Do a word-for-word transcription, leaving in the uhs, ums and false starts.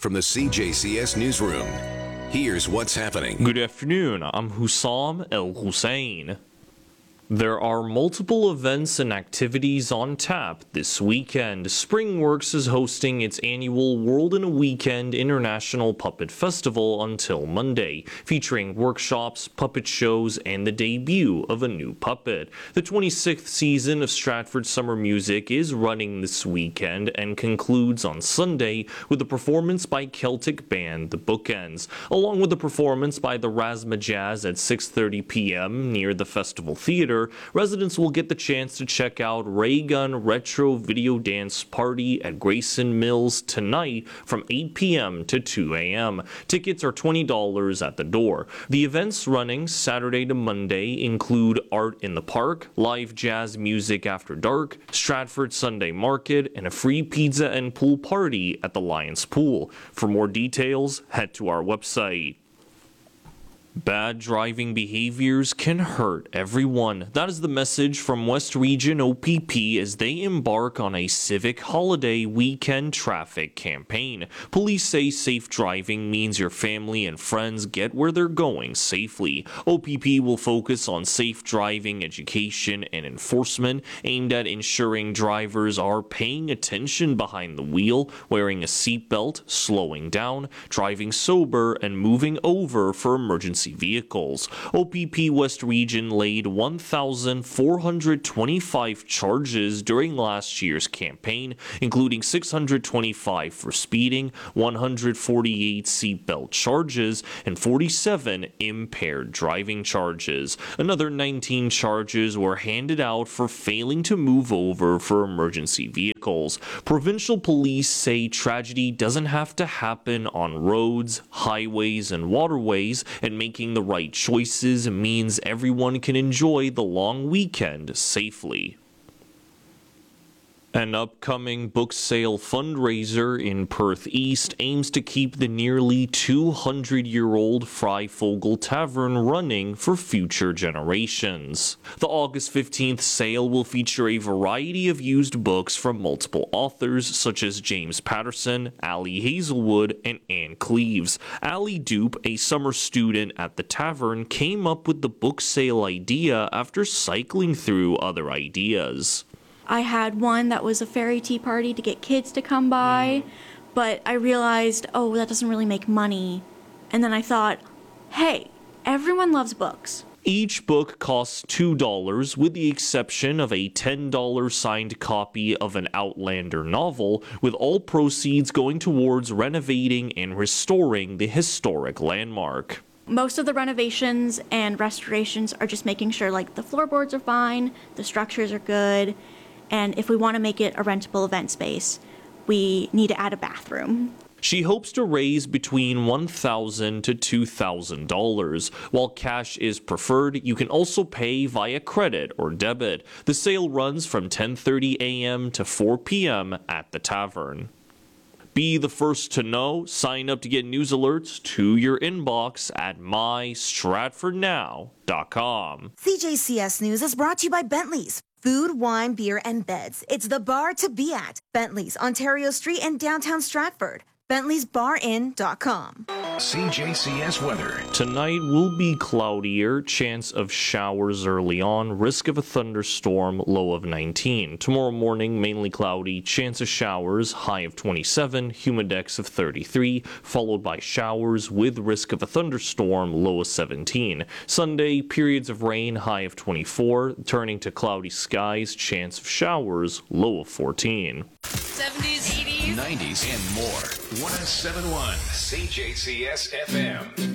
From the C J C S Newsroom, here's what's happening. Good afternoon, I'm Hussam El Hussein. There are multiple events and activities on tap this weekend. SpringWorks is hosting its annual World in a Weekend International Puppet Festival until Monday, featuring workshops, puppet shows, and the debut of a new puppet. The twenty-sixth season of Stratford Summer Music is running this weekend and concludes on Sunday with a performance by Celtic band The Bookends, along with a performance by the Razzmatazz at six thirty p m near the Festival Theater. Residents will get the chance to check out Raygun Retro Video Dance Party at Grayson Mills tonight from eight p m to two a m Tickets are twenty dollars at the door. The events running Saturday to Monday include Art in the Park, live jazz music after dark, Stratford Sunday Market, and a free pizza and pool party at the Lions Pool. For more details, head to our website. Bad driving behaviors can hurt everyone. That is the message from West Region O P P as they embark on a civic holiday weekend traffic campaign. Police say safe driving means your family and friends get where they're going safely. O P P will focus on safe driving education and enforcement aimed at ensuring drivers are paying attention behind the wheel, wearing a seatbelt, slowing down, driving sober, and moving over for emergency vehicles. O P P West Region laid one thousand four hundred twenty-five charges during last year's campaign, including six hundred twenty-five for speeding, one hundred forty-eight seatbelt charges, and forty-seven impaired driving charges. Another nineteen charges were handed out for failing to move over for emergency vehicles. Provincial police say tragedy doesn't have to happen on roads, highways, and waterways, and make Making the right choices means everyone can enjoy the long weekend safely. An upcoming book sale fundraiser in Perth East aims to keep the nearly two hundred year old Freivogel Tavern running for future generations. The August fifteenth sale will feature a variety of used books from multiple authors such as James Patterson, Ali Hazelwood, and Anne Cleves. Ali Dupe, a summer student at the tavern, came up with the book sale idea after cycling through other ideas. I had one that was a fairy tea party to get kids to come by, but I realized, oh, that doesn't really make money. And then I thought, hey, everyone loves books. Each book costs two dollars, with the exception of a ten dollar signed copy of an Outlander novel, with all proceeds going towards renovating and restoring the historic landmark. Most of the renovations and restorations are just making sure like the floorboards are fine, the structures are good, and if we want to make it a rentable event space, we need to add a bathroom. She hopes to raise between one thousand dollars to two thousand dollars. While cash is preferred, you can also pay via credit or debit. The sale runs from ten thirty a m to four p m at the tavern. Be the first to know. Sign up to get news alerts to your inbox at my stratford now dot com. C J C S News is brought to you by Bentley's. Food, wine, beer, and beds. It's the bar to be at. Bentley's, Ontario Street in downtown Stratford. Bentley's Bar Inn dot com. C J C S weather. Tonight will be cloudier, chance of showers early on, risk of a thunderstorm, low of nineteen. Tomorrow morning, mainly cloudy, chance of showers, high of twenty-seven, humidex of thirty-three, followed by showers with risk of a thunderstorm, low of seventeen. Sunday, periods of rain, high of twenty-four, turning to cloudy skies, chance of showers, low of fourteen. seventies, eighties, nineties, and more. one oh seven point one C J C S F M.